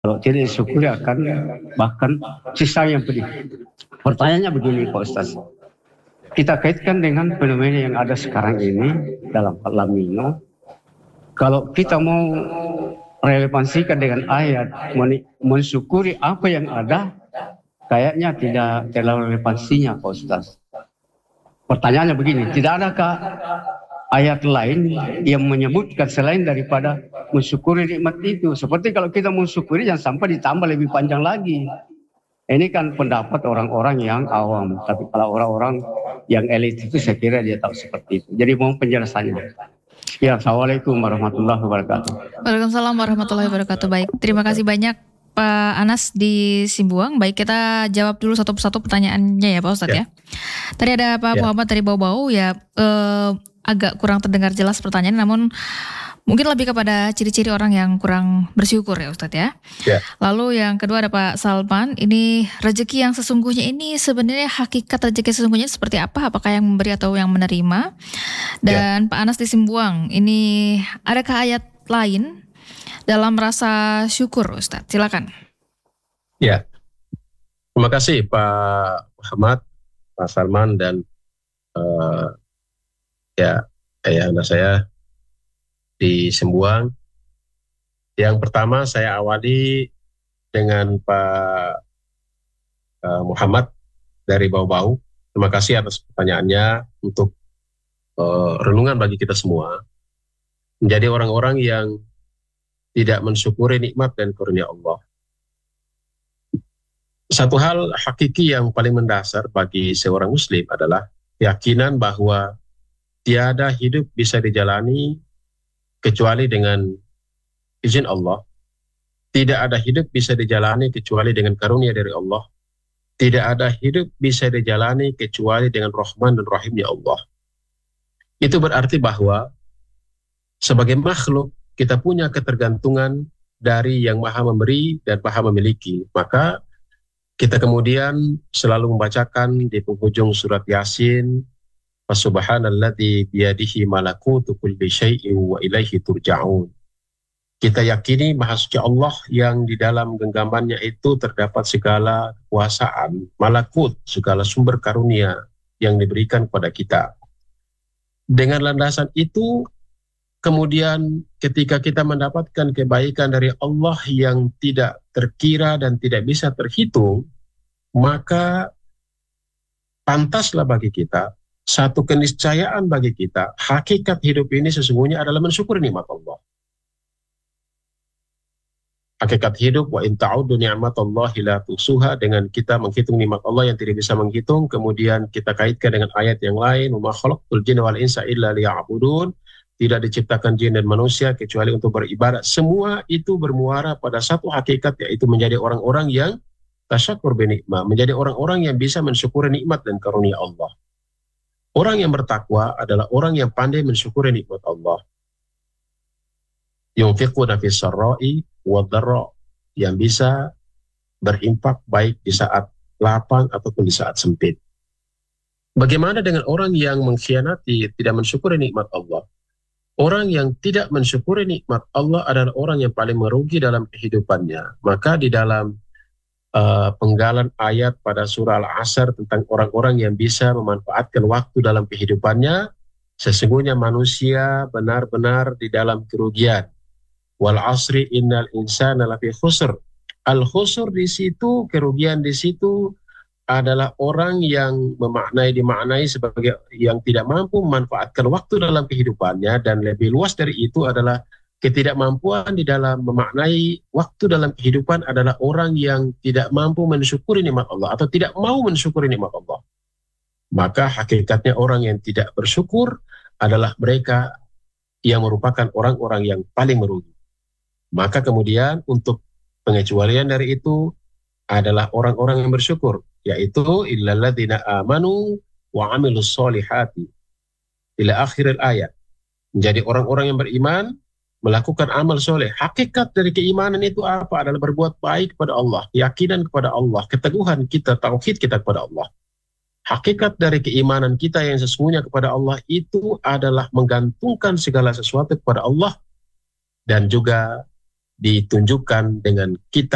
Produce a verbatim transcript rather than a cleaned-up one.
Kalau tidak disyukuri akan bahkan sisa yang pedih. Pertanyaannya begini Pak Ustaz. Kita kaitkan dengan fenomena yang ada sekarang ini dalam El Nino. Kalau kita mau relevansikan dengan ayat, mensyukuri apa yang ada, kayaknya tidak terlalu relevansinya Pak Ustaz. Pertanyaannya begini, tidak adakah ayat lain yang menyebutkan selain daripada mensyukuri nikmat itu? Seperti kalau kita mensyukuri jangan sampai ditambah lebih panjang lagi. Ini kan pendapat orang-orang yang awam. Tapi kalau orang-orang yang elit itu saya kira dia tahu seperti itu. Jadi mohon penjelasannya. Ya, Assalamualaikum warahmatullahi wabarakatuh. Waalaikumsalam warahmatullahi wabarakatuh. Baik, terima kasih banyak Pak Anas di Simbuang. Baik, kita jawab dulu satu persatu pertanyaannya ya Pak Ustadz ya. ya. Tadi ada Pak ya. Muhammad dari Bau-Bau ya, eh, agak kurang terdengar jelas pertanyaan, namun mungkin lebih kepada ciri-ciri orang yang kurang bersyukur ya Ustadz ya. ya. Lalu yang kedua ada Pak Salman, ini rezeki yang sesungguhnya ini sebenarnya hakikat rezeki sesungguhnya seperti apa? Apakah yang memberi atau yang menerima? Dan ya. Pak Anas di Simbuang, ini adakah ayat lain dalam rasa syukur Ustadz? Silakan. Ya, terima kasih Pak Muhammad, Pak Salman dan uh, ya ayahanda saya di Simbuang. Yang pertama saya awali dengan Pak uh, Muhammad dari Bau-Bau. Terima kasih atas pertanyaannya untuk uh, renungan bagi kita semua. Menjadi orang-orang yang tidak mensyukuri nikmat dan karunia Allah. Satu hal hakiki yang paling mendasar bagi seorang muslim adalah keyakinan bahwa tiada hidup bisa dijalani kecuali dengan izin Allah. Tidak ada hidup bisa dijalani kecuali dengan karunia dari Allah. Tidak ada hidup bisa dijalani kecuali dengan Rahman dan Rahimnya Allah. Itu berarti bahwa sebagai makhluk kita punya ketergantungan dari yang maha memberi dan maha memiliki. Maka kita kemudian selalu membacakan di penghujung surat Yasin, Subhanalladzi biyadihi malakutu kulli syai'in wa ilaihi turja'un. Kita yakini Maha Suci Allah yang di dalam genggamannya itu terdapat segala kekuasaan, malakut, segala sumber karunia yang diberikan kepada kita. Dengan landasan itu, kemudian ketika kita mendapatkan kebaikan dari Allah yang tidak terkira dan tidak bisa terhitung, maka pantaslah bagi kita, satu keniscayaan bagi kita, hakikat hidup ini sesungguhnya adalah mensyukuri nikmat Allah. Hakikat hidup, wa in ta'uddu ni'matallahi la tuhsuha, dengan kita menghitung nikmat Allah yang tidak bisa menghitung, kemudian kita kaitkan dengan ayat yang lain, wa ma khalaqtul jinna wal insa illa liya'budun, tidak diciptakan jin dan manusia kecuali untuk beribadat. Semua itu bermuara pada satu hakikat, yaitu menjadi orang-orang yang tasyakur binikmah, menjadi orang-orang yang bisa mensyukuri nikmat dan karunia Allah. Orang yang bertakwa adalah orang yang pandai mensyukuri nikmat Allah. Yunfiquna fis sarra'i wadh-dharra, yang bisa berimpak baik di saat lapang ataupun di saat sempit. Bagaimana dengan orang yang mengkhianati, tidak mensyukuri nikmat Allah? Orang yang tidak mensyukuri nikmat Allah adalah orang yang paling merugi dalam kehidupannya. Maka di dalam uh, penggalan ayat pada surah Al-Asr tentang orang-orang yang bisa memanfaatkan waktu dalam kehidupannya, sesungguhnya manusia benar-benar di dalam kerugian. Wal asri innal insana lafi khusr. Al-khusr di situ, kerugian di situ adalah orang yang memaknai dimaknai sebagai yang tidak mampu memanfaatkan waktu dalam kehidupannya, dan lebih luas dari itu adalah ketidakmampuan di dalam memaknai waktu dalam kehidupan adalah orang yang tidak mampu mensyukuri nikmat Allah atau tidak mau mensyukuri nikmat Allah. Maka hakikatnya orang yang tidak bersyukur adalah mereka yang merupakan orang-orang yang paling merugi. Maka kemudian untuk pengecualian dari itu adalah orang-orang yang bersyukur, yaitu illalladzina amanu wa amilus solihati ila akhiril ayat. Menjadi orang-orang yang beriman, melakukan amal soleh. Hakikat dari keimanan itu apa? Adalah berbuat baik kepada Allah, keyakinan kepada Allah, keteguhan kita, tauhid kita kepada Allah. Hakikat dari keimanan kita yang sesungguhnya kepada Allah itu adalah menggantungkan segala sesuatu kepada Allah, dan juga ditunjukkan dengan kita